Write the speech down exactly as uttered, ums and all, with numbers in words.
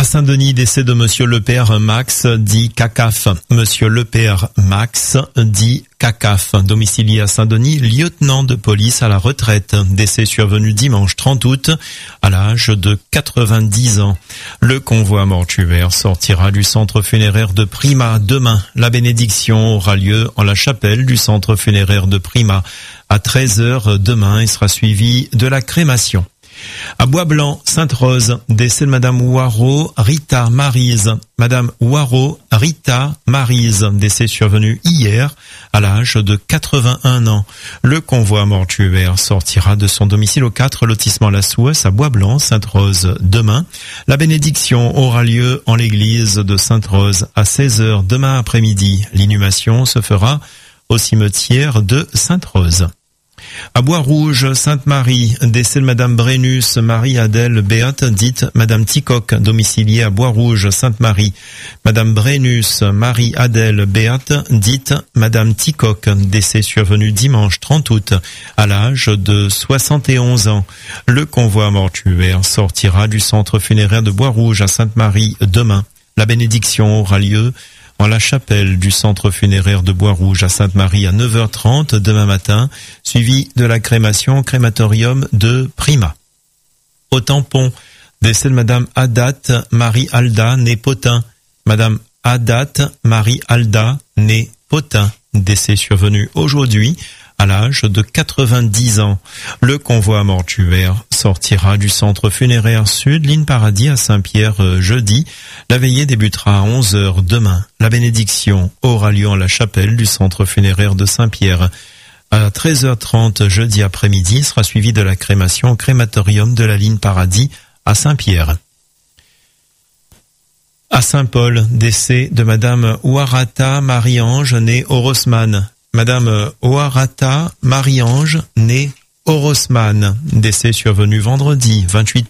Saint-Denis, décès de Monsieur le Père Max, dit Cacaf. Monsieur le Père Max, dit Cacaf. Domicilié à Saint-Denis, lieutenant de police à la retraite. Décès survenu dimanche trente août, à l'âge de quatre-vingt-dix ans. Le convoi mortuaire sortira du centre funéraire de Prima demain. La bénédiction aura lieu en la chapelle du centre funéraire de Prima à treize heures demain et sera suivie de la crémation. À Bois-Blanc, Sainte-Rose, décès de Madame Waro Rita Maryse. Madame Waro Rita Maryse, décès survenu hier à l'âge de quatre-vingt-un ans. Le convoi mortuaire sortira de son domicile au quatre lotissement La Souesse à Bois-Blanc, Sainte-Rose demain. La bénédiction aura lieu en l'église de Sainte-Rose à seize heures demain après-midi. L'inhumation se fera au cimetière de Sainte-Rose. À Bois-Rouge, Sainte-Marie, décès de Madame Brennus, Marie-Adèle Béate, dite Madame Ticoc, domiciliée à Bois-Rouge, Sainte-Marie. Madame Brennus, Marie-Adèle Béate, dite Madame Ticoc, décès survenu dimanche trente août, à l'âge de soixante et onze ans. Le convoi mortuaire sortira du centre funéraire de Bois-Rouge à Sainte-Marie demain. La bénédiction aura lieu en la chapelle du centre funéraire de Bois-Rouge à Sainte-Marie à neuf heures trente demain matin, suivi de la crémation au crématorium de Prima. Au tampon, décès de Madame Adat Marie-Alda, née Potin. Madame Adat Marie-Alda, née Potin, décès survenu aujourd'hui à l'âge de quatre-vingt-dix ans. Le convoi mortuaire sortira du centre funéraire sud, ligne Paradis à Saint-Pierre jeudi. La veillée débutera à onze heures demain. La bénédiction aura lieu en la chapelle du centre funéraire de Saint-Pierre. À treize heures trente jeudi après-midi sera suivi de la crémation au crématorium de la ligne Paradis à Saint-Pierre. À Saint-Paul, décès de Madame Ouarata Marie-Ange, née Orosman. Madame Ouarata Marie-Ange, née Orosman, décès survenu vendredi vingt-huit